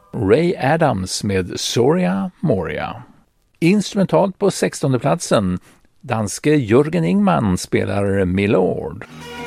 Ray Adams med Soria Moria. Instrumentalt på 16:e platsen, danske Jörgen Ingman spelar Milord.